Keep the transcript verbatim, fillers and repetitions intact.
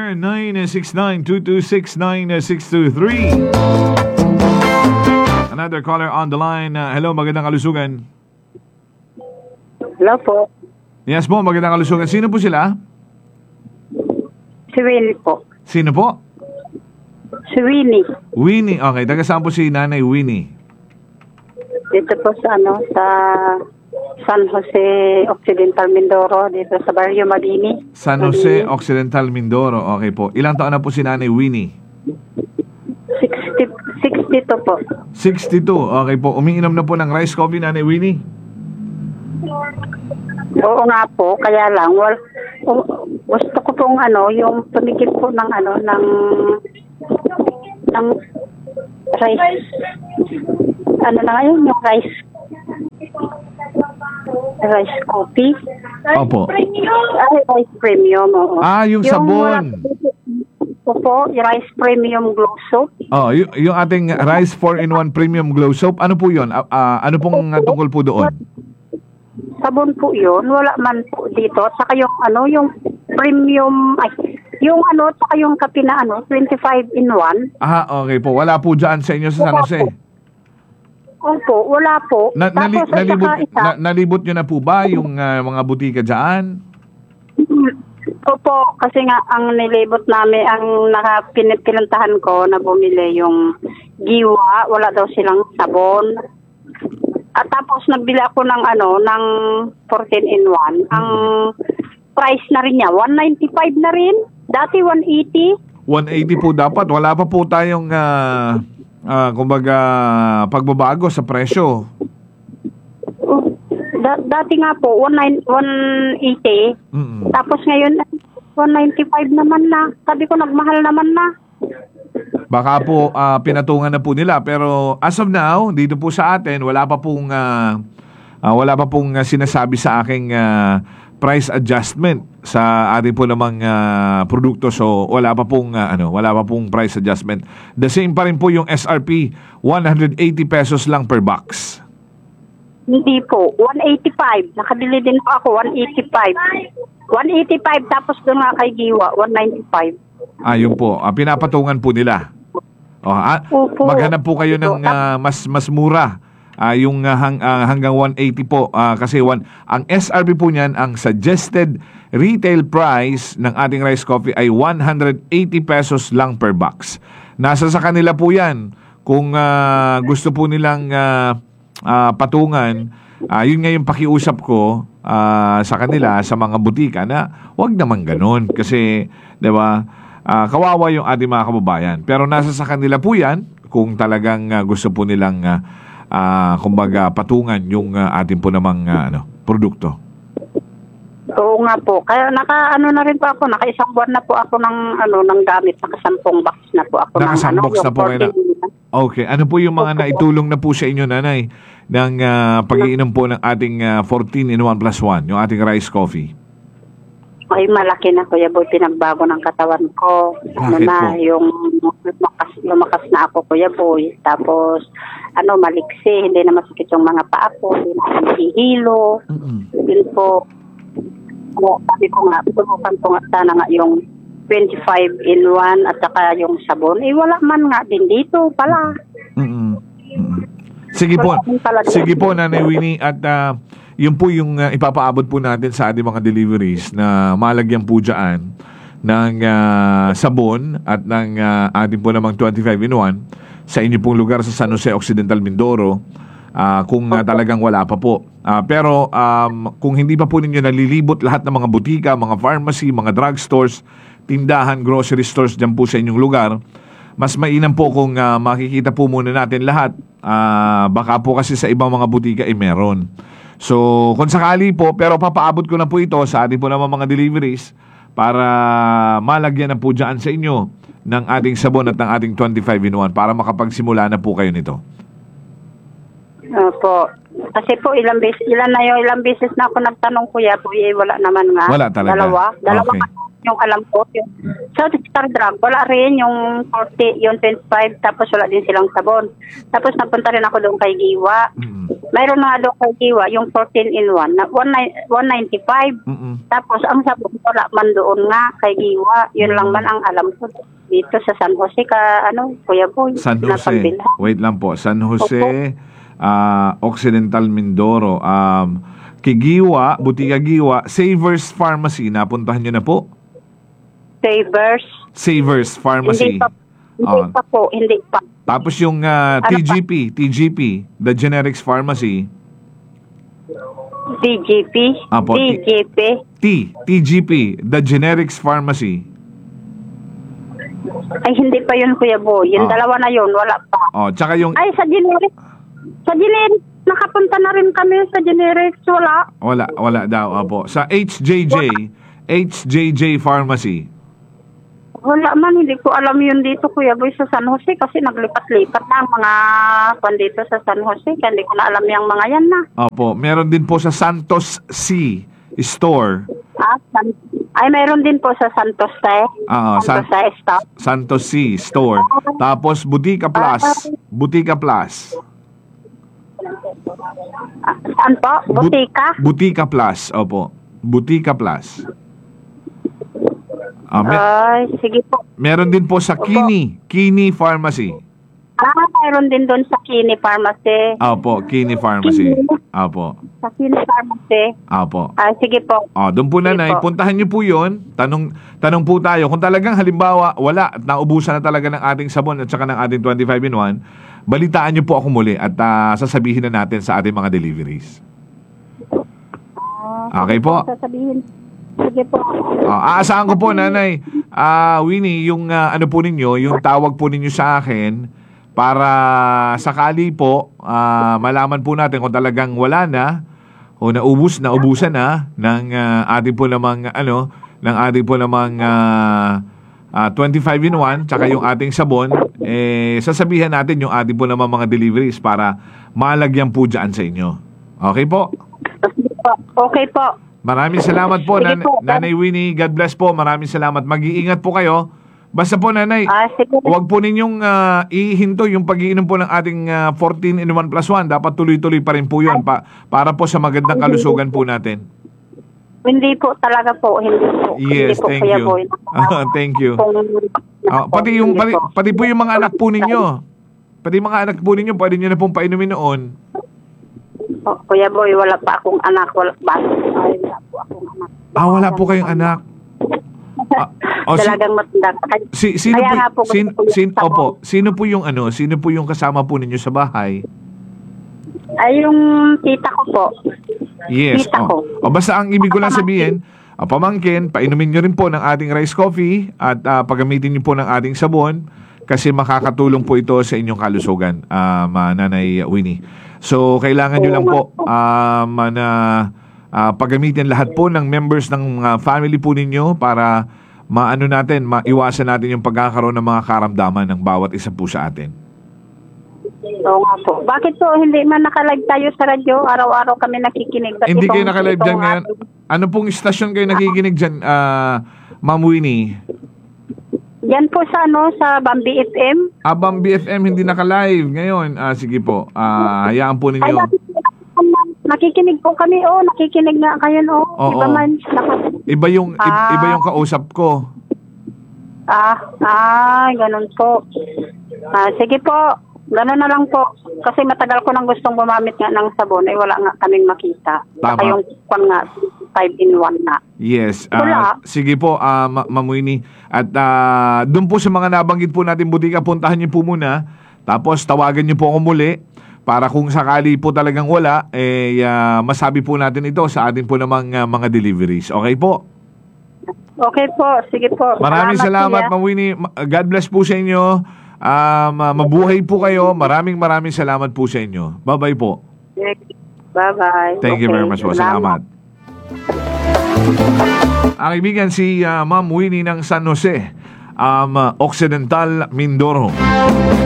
nine six nine, two two six, nine six two three. Another caller on the line. Uh, hello, magandang kalusugan. Hello po. Yes po, magandang kalusugan. Sino po sila? Si Winnie po. Sino po? Si Winnie. Winnie. Okay, taga saan po si Nanay Winnie? Dito po sa ano, sa San Jose Occidental Mindoro, dito sa Barrio Mabini. San Jose Occidental Mindoro. Okay po. Ilang taon na po si Nanay Winnie? sixty, sixty-two po. sixty-two. Okay po. Umiinom na po ng rice coffee, Nanay Winnie? Oo nga po, kaya lang wal, oh, gusto ko pong ano, yung tumigil po ng ano, ng ng rice. Ano na ngayon, yung rice rice coffee. Opo. Ay, rice premium, oo. Ah, yung sabon. Opo, yung rice premium glow soap. Oh, y- yung ating rice four in one premium glow soap. Ano po yun? Ah, ah, ano pong uh, tungkol po doon? Sabon po yun, wala man po dito. Saka yung ano, yung premium, ay, yung ano, saka yung kape na ano, twenty-five in one. Ah, okay po. Wala po dyan sa inyo sa San Jose. Opo, wala po. Na, nali, Tapos, at nalibot, saka isa, na, nalibot nyo na po ba yung uh, mga butika dyan? opo, kasi nga ang nilibot namin, ang nakapinuntahan ko na bumili yung giwa, wala daw silang sabon. At tapos nagbili ako ng ano, ng fourteen in one. Ang price na rin niya, one ninety-five na rin. Dati one eighty. one eighty po dapat. Wala pa po tayong uh, uh, kumbaga pagbabago sa presyo. Da- dati nga po, one eighty. Mm-mm. Tapos ngayon, one ninety-five naman na. Sabi ko, nagmahal naman na. Baka po uh, pinatungan na po nila, pero as of now dito po sa atin wala pa pong uh, uh, wala pa pong uh, sinasabi sa aking uh, price adjustment sa ating po namang uh, produkto, so wala pa pong uh, ano wala pa pong price adjustment. The same pa rin po yung S R P, one eighty pesos lang per box. Hindi po, one eighty-five. Nakabili din po ako, one eighty-five. one eighty-five, tapos doon nga kay Giwa, one ninety-five. Ayun po, uh, pinapatungan po nila. Oh, ah, Opo. maghanap po kayo ng uh, mas mas mura. Uh, yung uh, hang, uh, hanggang one eighty po uh, kasi one, ang S R P po niyan, ang suggested retail price ng ating rice coffee ay one eighty pesos lang per box. Nasa sa kanila po yan kung uh, gusto po nilang uh, uh, patungan. Uh, yun nga yung pakiusap ko uh, sa kanila, sa mga butika, na wag naman ganun kasi 'di ba, uh, kawawa yung ating mga kababayan. Pero nasa sa kanila po yan kung talagang uh, gusto po nilang uh, uh, kumbaga patungan yung uh, ating po namang uh, ano, produkto. Oo nga po. Kaya naka ano na rin po ako, naka isang buwan na po ako ng ano ng gamit, naka sampung box na po ako. Naka-isang ng, ano, box na po kayo na. Okay, ano po yung mga naitulong na po sa inyo, nanay, ng uh, pag-iinom po ng ating uh, fourteen in one plus one, yung ating rice coffee? Ay, malaki na, Kuya Boy, pinagbago ng katawan ko. Ano Bakit na, po? yung lumakas, lumakas na ako, Kuya Boy. Tapos, ano, maliksi, hindi na masakit yung mga paa ko, hindi na ako nahihilo. Mm-mm. Yun po. Ano, sabi ko nga, subukan ko nga sana nga yung twenty-five in one at saka yung sabon. Eh, wala man nga din dito pala. Mm-mm. Mm-mm. Sige po. Sige po, Nanay Winnie, at uh, yun po yung uh, ipapaabot po natin sa ating mga deliveries na malagyan po dyan ng uh, sabon at ng uh, ating po namang twenty-five in one sa inyo pong lugar sa San Jose Occidental Mindoro, uh, kung uh, talagang wala pa po. Uh, pero um, kung hindi pa po ninyo nalilibot lahat ng mga butika, mga pharmacy, mga drugstores, tindahan, grocery stores dyan po sa inyong lugar, mas mainam po kung uh, makikita po muna natin lahat. Uh, baka po kasi sa ibang mga butika ay meron. So, kung sakali po, pero papaabot ko na po ito sa ating po naman mga deliveries para malagyan na po dyan sa inyo ng ating sabon at ng ating twenty-five in one para makapagsimula na po kayo nito. Opo. Kasi po, ilang beses, ilan na yung ilang beses na ako nagtanong, Kuya Boy, eh, wala naman nga. Wala talaga. Dalawa. Dalawa Okay. yung alam ko. Yung, sa Star Drug, wala rin yung forty, yung twenty-five, tapos wala din silang sabon. Tapos napunta rin ako doon kay Giwa. Mm. mayroon na nga daw kay Giwa, yung fourteen in one, na one ninety-five. Mm-mm. Tapos ang sabon, wala man doon nga kay Giwa. Yun lang man ang alam ko dito sa San Jose, ka, ano, Kuya Boy. San Jose. napagbilhan. Wait lang po. San Jose, ah, Occidental Mindoro. Um, Kigiwa, Butika Giwa, Savers Pharmacy. Napuntahan nyo na po? Savers. Savers Pharmacy. Hindi pa, hindi Ah. pa po, hindi pa. Tapos yung ah, Ano T G P, T G P, The Generics Pharmacy. D G P. Apo, D G P. T, T G P, The Generics Pharmacy. Ay, hindi pa yun, Kuya Boy. Yung Ah. dalawa na yun, wala pa. Oh, tsaka yung Ay, sa generic. Sa generic. Nakapunta na rin kami sa generics. Wala. wala, wala daw, apo. Sa H J J, H J J Pharmacy. Wala man. Hindi ko alam yun dito, Kuya Boy, sa San Jose. Kasi naglipat-lipat na ang mga kwan dito sa San Jose. Kaya hindi ko na alam yung mga yan na. Opo, meron din po sa Santos C Store. Ah, San- ay, mayroon din po sa Santos Te. Ah, San- Santos Te Stop. Santos C Store. Tapos Butika Plus, Butika Plus. Ah, saan po? Bu- Butika? Butika Plus, opo. Butika Plus. Ah, me- Ay, sige po. meron din po sa Kini, Kini Pharmacy. Ah, mayroon din doon sa Kini Pharmacy. Opo, Kini Pharmacy. Opo. Sa Kini Pharmacy. Opo. Ah, sige po. Oh, doon po nanay, Sige po. puntahan niyo po 'yon. Tanong tanong po tayo kung talagang halimbawa wala at naubusan na talaga ng ating sabon at saka ng ating twenty-five in one, balitaan niyo po ako muli at ah, sasabihin na natin sa ating mga deliveries. Ah, Okay po. Sasabihin. Sige po. Ah, aasahan ko po nanay, ah Winnie, yung ah, ano po ninyo, yung tawag po ninyo sa akin para sakali po ah, malaman po natin kung talagang wala na o naubos na ubusan na ng ah, ating po namang ano ng ating po namang ah, ah, twenty-five in one tsaka yung ating sabon, eh sasabihan natin yung ating po namang mga deliveries para malagyan po dyan sa inyo. Okay po? Sige po. Okay po. Maraming salamat po, Sige Nan- po. Nanay Winnie. God bless po. Maraming salamat. Mag-iingat po kayo. Basta po, Nanay, Ah, sige. huwag po ninyong ah, ihinto yung pag-iinom po ng ating ah, fourteen in one plus one. Dapat tuloy-tuloy pa rin po yun pa, para po sa magandang kalusugan po natin. Hindi po talaga po. Hindi po. Yes, hindi po, thank Kuya you. Boy. Ah, thank you. Kung- Ah, pati yung pati, Hindi po. pati po yung mga anak po ninyo. Pati mga anak po ninyo, pwede nyo na pong painumin noon. Oh, Kuya Boy, wala pa akong anak. Wala, ba- ay, wala po akong anak. Ah, wala po kayong anak. Ah, oh, si- Talagang matanda. Kaya- Si, sino Kaya po, nga po, gusto sin, ko yung sin, sabon. opo, sino po yung ano, sino po yung kasama po ninyo sa bahay? Ay, yung tita ko po. Yes. Tita ko. O, o basta ang ibig ko lang sabihin, o, pamangkin, painumin nyo rin po ng ating rice coffee at ah, paggamitin nyo po ng ating sabon kasi makakatulong po ito sa inyong kalusugan, um, ah, Nanay Winnie. So, kailangan nyo lang po um, na ah, paggamitin lahat po ng members ng ah, family po ninyo para maano natin, maiwasan natin yung pagkakaroon ng mga karamdaman ng bawat isa po sa atin. Oo nga po. Bakit po hindi man nakalive tayo sa radyo? Araw-araw kami nakikinig. Ba't Hindi kayo itong- nakalive dyan itong ngayon. ating- Ano pong istasyon kayo nakikinig dyan, ah, Ma'am Winnie? Yan po sa ano, sa Bambi F M. Abang B F M hindi naka-live ngayon. Ah, sige po. Ah, hayaan po Ay, ninyo. nakikinig po kami. Oh, nakikinig nga kayo. Oh. Oo. Iba man. Naka- Iba yung i- Ah. iba yung kausap ko. ah, ah, ganun po. Ah, sige po. Ganun na lang po. Kasi matagal ko nang gustong gumamit nga ng sabon. Ay wala nga kaming makita. Tama. Saka yung kwan nga, five in one na. Yes. ah, Wala. sige po, ah, Ma- Ma'am Winnie. At ah, doon po sa mga nabanggit po natin butika, puntahan niyo po muna. Tapos tawagan niyo po ako muli para kung sakali po talagang wala, eh ah, masabi po natin ito sa atin po namang ah, mga deliveries. Okay po? Okay po. Sige po. Maraming salamat, kuya. Ma'am Winnie. Ma- God bless po sa inyo. Um, ah, mabuhay po kayo. Maraming maraming salamat po sa inyo. Bye-bye po. Bye-bye. Thank you Okay. very much po. Salamat. Ang kaibigan si ah, Ma'am Winnie ng San Jose, um, ah, Occidental Mindoro.